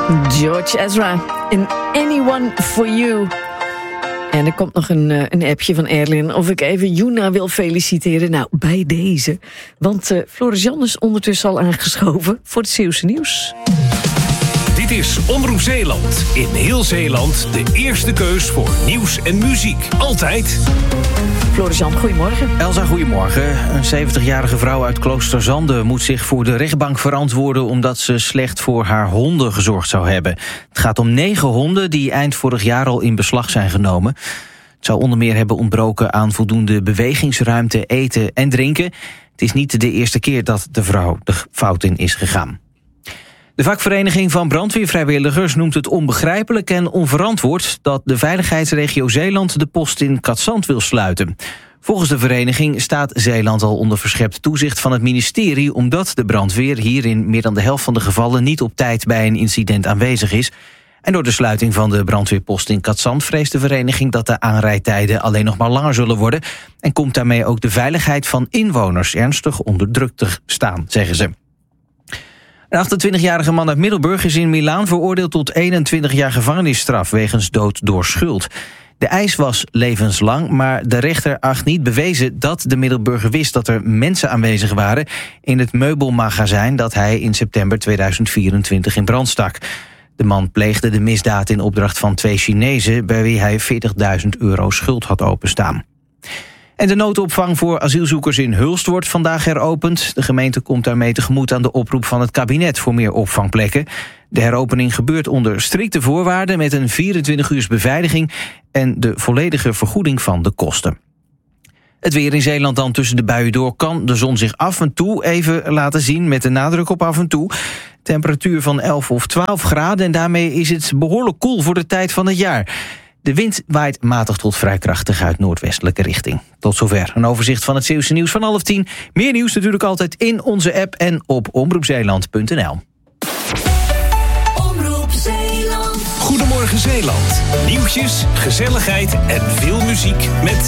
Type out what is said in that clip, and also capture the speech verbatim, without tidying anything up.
George Ezra in Anyone For You. En er komt nog een, een appje van Erlin of ik even Juna wil feliciteren. Nou, bij deze. Want uh, Floris Jan is ondertussen al aangeschoven voor het Zeeuwse nieuws. Dit is Omroep Zeeland. In heel Zeeland de eerste keus voor nieuws en muziek. Altijd. Floris Jan, goedemorgen. Elsa, goedemorgen. Een zeventigjarige vrouw uit Kloosterzande moet zich voor de rechtbank verantwoorden omdat ze slecht voor haar honden gezorgd zou hebben. Het gaat om negen honden die eind vorig jaar al in beslag zijn genomen. Het zou onder meer hebben ontbroken aan voldoende bewegingsruimte, eten en drinken. Het is niet de eerste keer dat de vrouw de fout in is gegaan. De vakvereniging van brandweervrijwilligers noemt het onbegrijpelijk en onverantwoord dat de veiligheidsregio Zeeland de post in Katzand wil sluiten. Volgens de vereniging staat Zeeland al onder verscherpt toezicht van het ministerie omdat de brandweer hier in meer dan de helft van de gevallen niet op tijd bij een incident aanwezig is. En door de sluiting van de brandweerpost in Katzand vreest de vereniging dat de aanrijdtijden alleen nog maar langer zullen worden en komt daarmee ook de veiligheid van inwoners ernstig onder druk te staan, zeggen ze. Een achtentwintigjarige man uit Middelburg is in Milaan veroordeeld tot eenentwintig jaar gevangenisstraf wegens dood door schuld. De eis was levenslang, maar de rechter acht niet bewezen dat de Middelburger wist dat er mensen aanwezig waren in het meubelmagazijn dat hij in september tweeduizend vierentwintig in brand stak. De man pleegde de misdaad in opdracht van twee Chinezen bij wie hij veertigduizend euro schuld had openstaan. En de noodopvang voor asielzoekers in Hulst wordt vandaag heropend. De gemeente komt daarmee tegemoet aan de oproep van het kabinet voor meer opvangplekken. De heropening gebeurt onder strikte voorwaarden met een vierentwintig uurs beveiliging en de volledige vergoeding van de kosten. Het weer in Zeeland dan tussen de buien door kan de zon zich af en toe even laten zien met de nadruk op af en toe. Temperatuur van elf of twaalf graden en daarmee is het behoorlijk koel voor de tijd van het jaar. De wind waait matig tot vrij krachtig uit noordwestelijke richting. Tot zover een overzicht van het Zeeuwse nieuws van half tien. Meer nieuws natuurlijk altijd in onze app en op omroep zeeland punt n l. Omroep Zeeland. Goedemorgen Zeeland. Nieuwtjes, gezelligheid en veel muziek met